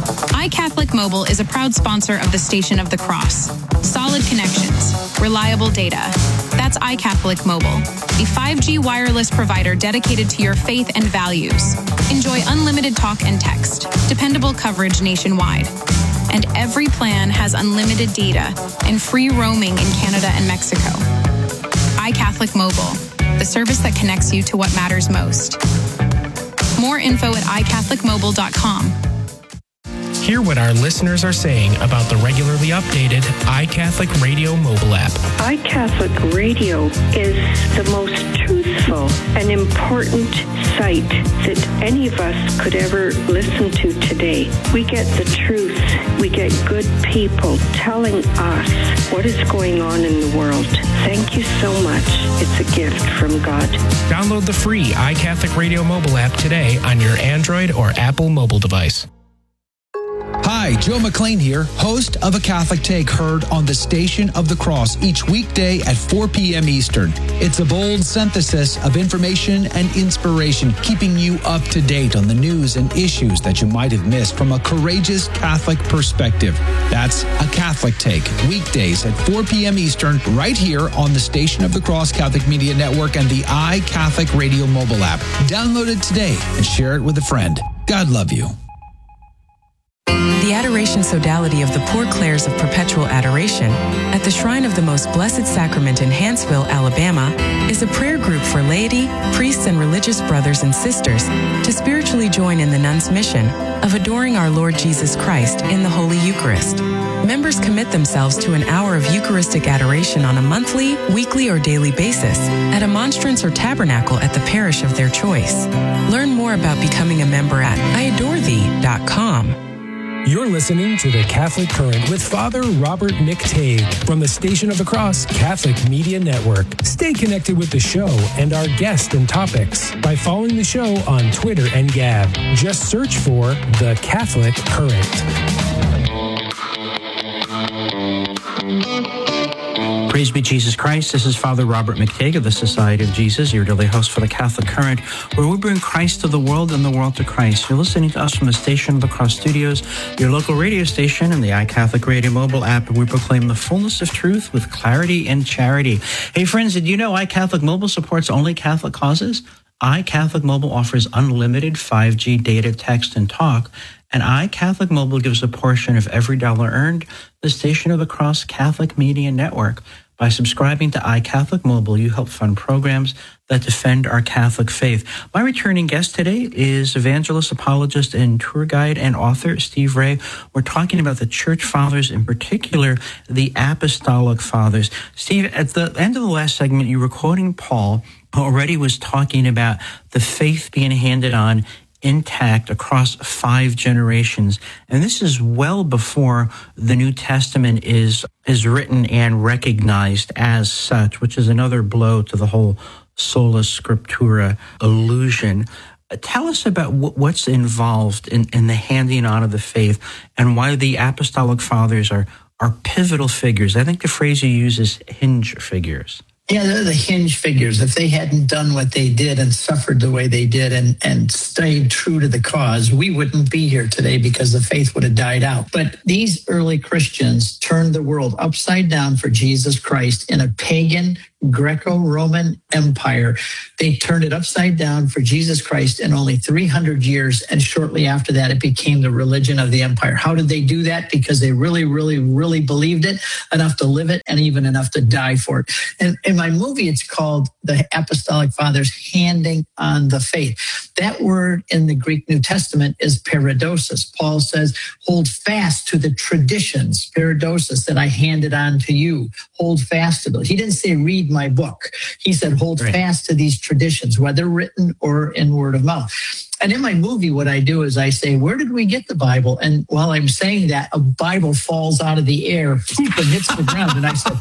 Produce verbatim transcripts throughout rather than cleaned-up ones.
iCatholic Mobile is a proud sponsor of the Station of the Cross. Solid connections, reliable data. That's iCatholic Mobile, a five G wireless provider dedicated to your faith and values. Enjoy unlimited talk and text, dependable coverage nationwide. And every plan has unlimited data and free roaming in Canada and Mexico. iCatholic Mobile, the service that connects you to what matters most. More info at i catholic mobile dot com. Hear what our listeners are saying about the regularly updated iCatholic Radio mobile app. iCatholic Radio is the most truthful and important site that any of us could ever listen to today. We get the truth. We get good people telling us what is going on in the world. Thank you so much. It's a gift from God. Download the free iCatholic Radio mobile app today on your Android or Apple mobile device. Hi, Joe McLean here, host of A Catholic Take, heard on the Station of the Cross each weekday at four p.m. Eastern. It's a bold synthesis of information and inspiration, keeping you up to date on the news and issues that you might have missed from a courageous Catholic perspective. That's A Catholic Take, weekdays at four p.m. Eastern, right here on the Station of the Cross Catholic Media Network and the iCatholic Radio mobile app. Download it today and share it with a friend. God love you. The Adoration Sodality of the Poor Clares of Perpetual Adoration at the Shrine of the Most Blessed Sacrament in Hanceville, Alabama, is a prayer group for laity, priests, and religious brothers and sisters to spiritually join in the nuns' mission of adoring our Lord Jesus Christ in the Holy Eucharist. Members commit themselves to an hour of Eucharistic adoration on a monthly, weekly, or daily basis at a monstrance or tabernacle at the parish of their choice. Learn more about becoming a member at i adore thee dot com. You're listening to The Catholic Current with Father Robert McTague from the Station of the Cross Catholic Media Network. Stay connected with the show and our guests and topics by following the show on Twitter and Gab. Just search for The Catholic Current. Praise be Jesus Christ. This is Father Robert McTague of the Society of Jesus, your daily host for the Catholic Current, where we bring Christ to the world and the world to Christ. You're listening to us from the Station of the Cross Studios, your local radio station, and the iCatholic Radio mobile app, where we proclaim the fullness of truth with clarity and charity. Hey, friends, did you know iCatholic Mobile supports only Catholic causes? iCatholic Mobile offers unlimited five G data, text, and talk, and iCatholic Mobile gives a portion of every dollar earned the Station of the Cross Catholic Media Network. By subscribing to iCatholic Mobile, you help fund programs that defend our Catholic faith. My returning guest today is evangelist, apologist, and tour guide and author Steve Ray. We're talking about the Church Fathers, in particular, the Apostolic Fathers. Steve, at the end of the last segment, you were quoting Paul, who already was talking about the faith being handed on intact across five generations. And this is well before the New Testament is is written and recognized as such, which is another blow to the whole sola scriptura illusion. Tell us about what's involved in, in the handing on of the faith and why the Apostolic Fathers are, are pivotal figures. I think the phrase you use is hinge figures. Yeah, they're the hinge figures. If they hadn't done what they did and suffered the way they did and, and stayed true to the cause, we wouldn't be here today because the faith would have died out. But these early Christians turned the world upside down for Jesus Christ in a pagan Greco-Roman Empire. They turned it upside down for Jesus Christ in only three hundred years, and shortly after that, it became the religion of the empire. How did they do that? Because they really, really, really believed it enough to live it and even enough to die for it. And in my movie, it's called The Apostolic Fathers Handing on the Faith. That word in the Greek New Testament is paradosis. Paul says, hold fast to the traditions, paradosis, that I handed on to you. Hold fast to those. He didn't say read my book. He said, hold right. fast to these traditions, whether written or in word of mouth. And in my movie, what I do is I say, where did we get the Bible? And while I'm saying that, a Bible falls out of the air, poop, and hits the ground. And I said,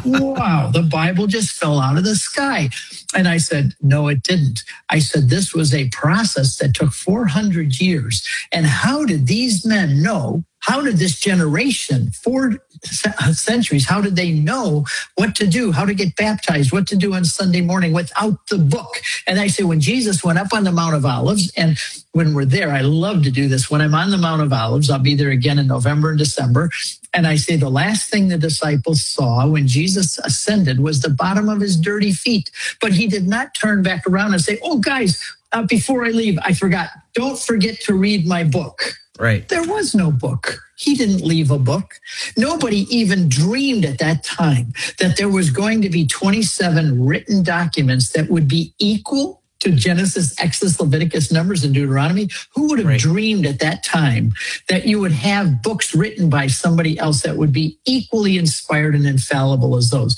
wow, the Bible just fell out of the sky. And I said, no, it didn't. I said, this was a process that took four hundred years. And how did these men know How did this generation, four centuries, how did they know what to do, how to get baptized, what to do on Sunday morning without the book? And I say, when Jesus went up on the Mount of Olives, and when we're there, I love to do this. When I'm on the Mount of Olives, I'll be there again in November and December. And I say the last thing the disciples saw when Jesus ascended was the bottom of his dirty feet. But he did not turn back around and say, oh, guys, uh, before I leave, I forgot. Don't forget to read my book. Right. There was no book. He didn't leave a book. Nobody even dreamed at that time that there was going to be twenty-seven written documents that would be equal to Genesis, Exodus, Leviticus, Numbers, and Deuteronomy. Who would have right. dreamed at that time that you would have books written by somebody else that would be equally inspired and infallible as those?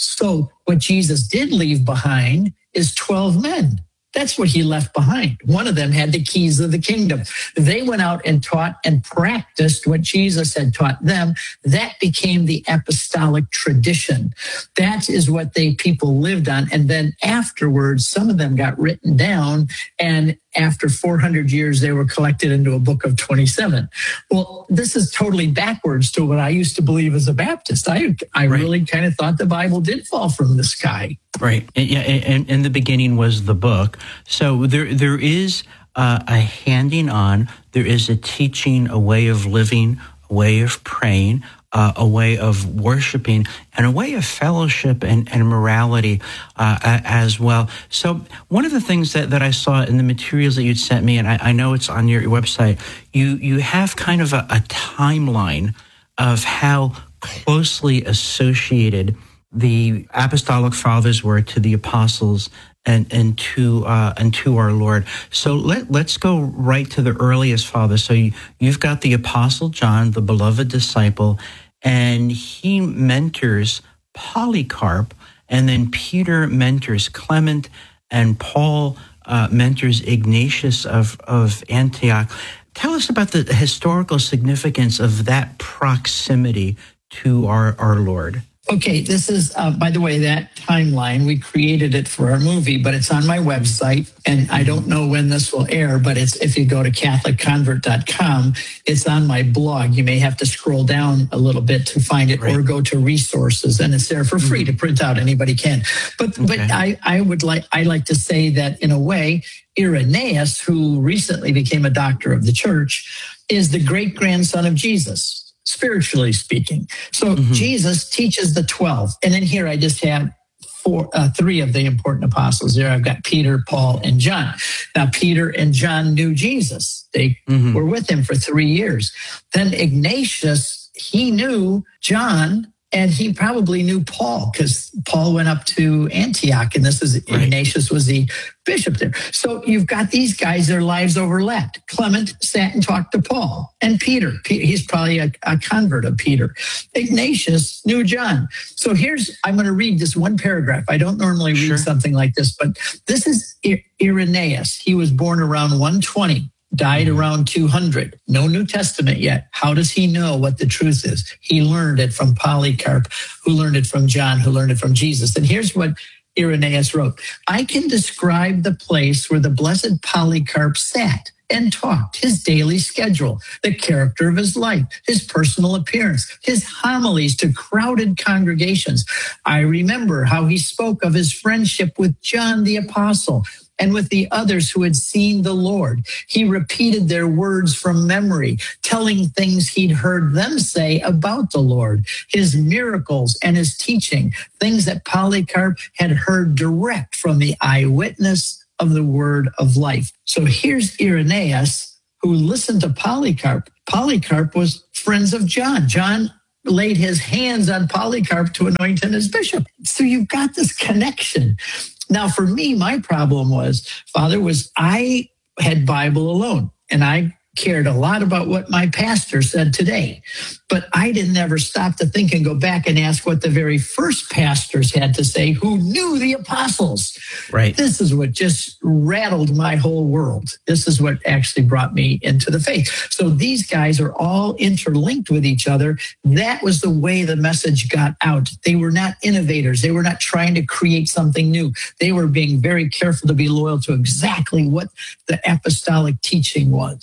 So what Jesus did leave behind is twelve men. That's what he left behind. One of them had the keys of the kingdom. They went out and taught and practiced what Jesus had taught them. That became the apostolic tradition. That is what they people lived on. And then afterwards, some of them got written down, and after four hundred years, they were collected into a book of twenty-seven. Well, this is totally backwards to what I used to believe as a Baptist. I I right. really kind of thought the Bible did fall from the sky. Right. Yeah. And in the beginning was the book. So there there is uh, a handing on. There is a teaching, a way of living, a way of praying, Uh, a way of worshiping, and a way of fellowship and, and morality uh, as well. So one of the things that, that I saw in the materials that you'd sent me, and I, I know it's on your website, you you have kind of a, a timeline of how closely associated the apostolic fathers were to the apostles and and to uh, and to our Lord. So let let's go right to the earliest fathers. So you, you've got the Apostle John, the beloved disciple, and he mentors Polycarp, and then Peter mentors Clement, and Paul uh, mentors Ignatius of of Antioch. Tell us about the historical significance of that proximity to our our Lord. Okay, this is, uh, by the way, that timeline, we created it for our movie, but it's on my website, and I don't know when this will air, but it's if you go to Catholic Convert dot com, it's on my blog. You may have to scroll down a little bit to find it, right. or go to resources, and it's there for free mm-hmm. to print out. Anybody can. But okay. but I, I would like I like to say that, in a way, Irenaeus, who recently became a doctor of the church, is the great-grandson of Jesus, spiritually speaking. So mm-hmm. Jesus teaches the twelve. And then here I just have four, uh, three of the important apostles there. I've got Peter, Paul, and John. Now, Peter and John knew Jesus. They mm-hmm. were with him for three years. Then Ignatius, he knew John, and he probably knew Paul, because Paul went up to Antioch, and this is right. Ignatius was the bishop there. So you've got these guys, their lives overlapped. Clement sat and talked to Paul, and Peter. He's probably a, a convert of Peter. Ignatius knew John. So here's, I'm going to read this one paragraph. I don't normally read sure. something like this, but this is Irenaeus. He was born around one twenty. Died around two hundred. No New Testament yet. How does he know what the truth is? He learned it from Polycarp, who learned it from John, who learned it from Jesus. And here's what Irenaeus wrote. I can describe the place where the blessed Polycarp sat and talked, his daily schedule, the character of his life, his personal appearance, his homilies to crowded congregations. I remember how he spoke of his friendship with John the Apostle, and with the others who had seen the Lord. He repeated their words from memory, telling things he'd heard them say about the Lord, his miracles and his teaching, things that Polycarp had heard direct from the eyewitness of the word of life. So here's Irenaeus, who listened to Polycarp. Polycarp was friends of John. John laid his hands on Polycarp to anoint him as bishop. So you've got this connection. Now, for me, my problem was, Father, was I had Bible alone, and I cared a lot about what my pastor said today. But I didn't ever stop to think and go back and ask what the very first pastors had to say who knew the apostles. Right. This is what just rattled my whole world. This is what actually brought me into the faith. So these guys are all interlinked with each other. That was the way the message got out. They were not innovators. They were not trying to create something new. They were being very careful to be loyal to exactly what the apostolic teaching was.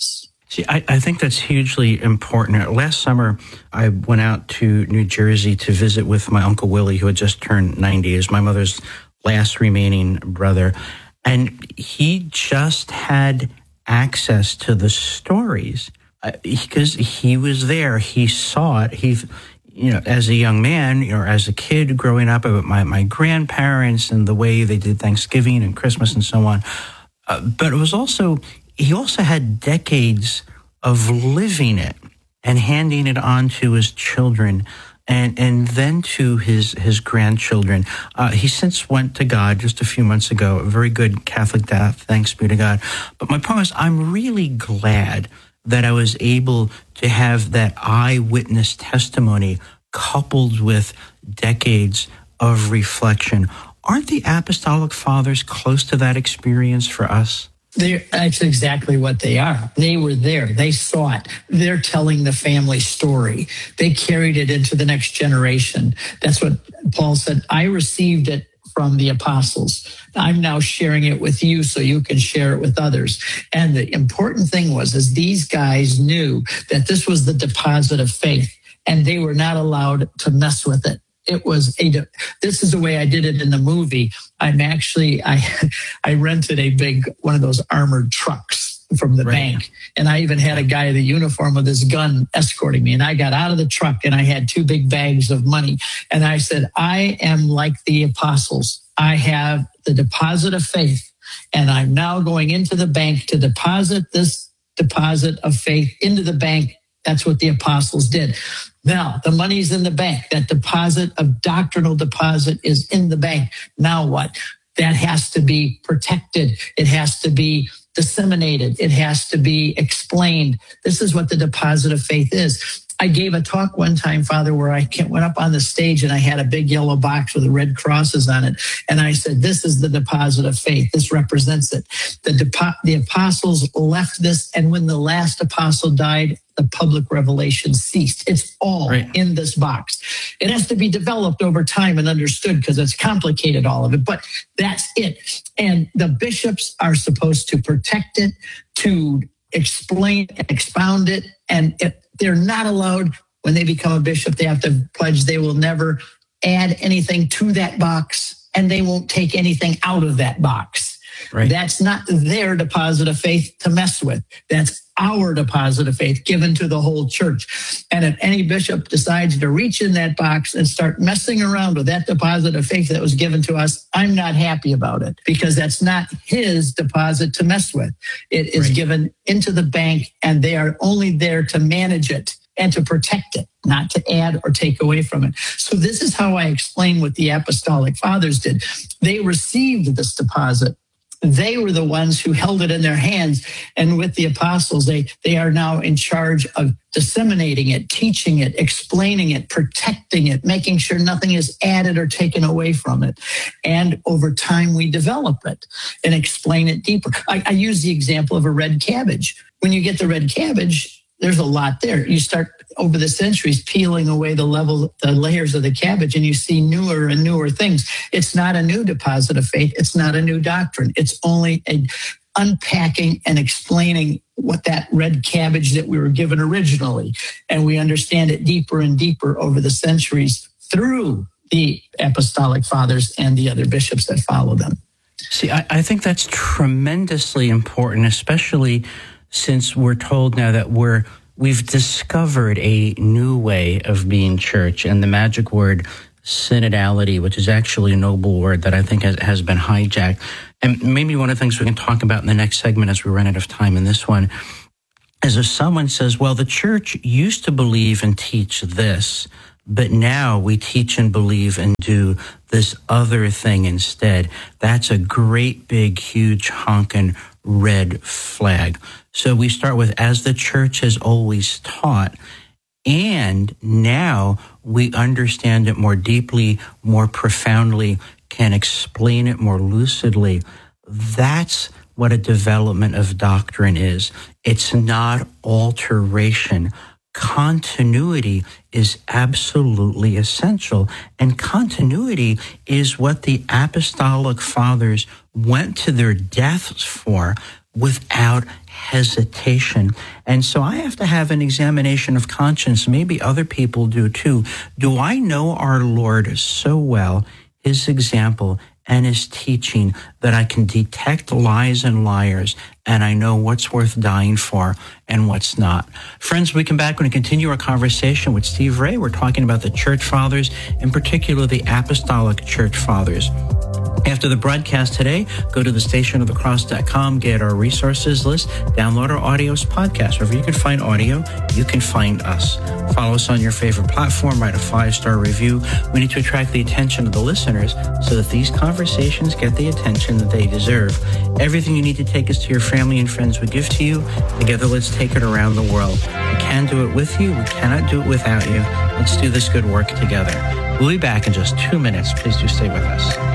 See, I, I think that's hugely important. Last summer, I went out to New Jersey to visit with my Uncle Willie, who had just turned ninety. He was my mother's last remaining brother. And he just had access to the stories uh, because he was there. He saw it. He, you know, as a young man or as a kid growing up, about my, my grandparents and the way they did Thanksgiving and Christmas and so on. Uh, but it was also... He also had decades of living it and handing it on to his children and, and then to his, his grandchildren. Uh, he since went to God just a few months ago, a very good Catholic death, thanks be to God. But my point is, I'm really glad that I was able to have that eyewitness testimony coupled with decades of reflection. Aren't the Apostolic Fathers close to that experience for us? They're, that's exactly what they are. They were there. They saw it. They're telling the family story. They carried it into the next generation. That's what Paul said. I received it from the apostles. I'm now sharing it with you so you can share it with others. And the important thing was, is these guys knew that this was the deposit of faith, and they were not allowed to mess with it. It was a, this is the way I did it in the movie. I'm actually, I, I rented a big, one of those armored trucks from the right. bank. And I even had a guy in the uniform with his gun escorting me. And I got out of the truck and I had two big bags of money. And I said, I am like the apostles. I have the deposit of faith. And I'm now going into the bank to deposit this deposit of faith into the bank. That's what the apostles did. Now, the money's in the bank. That deposit of doctrinal deposit is in the bank. Now what? That has to be protected. It has to be disseminated. It has to be explained. This is what the deposit of faith is. I gave a talk one time, Father, where I went up on the stage and I had a big yellow box with the red crosses on it. And I said, this is the deposit of faith. This represents it. The, depo- the apostles left this. And when the last apostle died, the public revelation ceased. It's all right. in this box. It has to be developed over time and understood because it's complicated, all of it. But that's it. And the bishops are supposed to protect it, to explain, expound it. And it, they're not allowed, when they become a bishop, they have to pledge they will never add anything to that box, and they won't take anything out of that box. Right. That's not their deposit of faith to mess with. That's our deposit of faith given to the whole church. And if any bishop decides to reach in that box and start messing around with that deposit of faith that was given to us, I'm not happy about it, because that's not his deposit to mess with. It is right. given into the bank, and they are only there to manage it and to protect it, not to add or take away from it. So this is how I explain what the Apostolic Fathers did. They received this deposit. They were the ones who held it in their hands. And with the apostles, they, they are now in charge of disseminating it, teaching it, explaining it, protecting it, making sure nothing is added or taken away from it. And over time, we develop it and explain it deeper. I, I use the example of a red cabbage. When you get the red cabbage, there's a lot there. You start over the centuries peeling away the level, the layers of the cabbage, and you see newer and newer things. It's not a new deposit of faith. It's not a new doctrine. It's only a unpacking and explaining what that red cabbage that we were given originally. And we understand it deeper and deeper over the centuries through the Apostolic Fathers and the other bishops that follow them. See, I, I think that's tremendously important, especially since we're told now that we're we've discovered a new way of being church, and the magic word synodality, which is actually a noble word that I think has, has been hijacked. And maybe one of the things we can talk about in the next segment, as we run out of time in this one, is if someone says, well, the church used to believe and teach this, but now we teach and believe and do this other thing instead. That's a great, big, huge, honking red flag. So we start with, as the church has always taught, and now we understand it more deeply, more profoundly, can explain it more lucidly. That's what a development of doctrine is. It's not alteration. Continuity is absolutely essential. And continuity is what the Apostolic Fathers went to their deaths for, without hesitation. And so I have to have an examination of conscience. Maybe other people do too. Do I know our Lord so well, his example and his teaching, that I can detect lies and liars, and I know what's worth dying for and what's not? Friends, we come back when we continue our conversation with Steve Ray. We're talking about the church fathers, in particular the apostolic church fathers. After the broadcast today, go to the station of the cross dot com, get our resources list, download our audios podcast. Wherever you can find audio, you can find us. Follow us on your favorite platform, write a five-star review. We need to attract the attention of the listeners so that these conversations get the attention that they deserve. Everything you need to take us to your family and friends we give to you. Together, let's take it around the world. We can do it with you. We cannot do it without you. Let's do this good work together. We'll be back in just two minutes. Please do stay with us.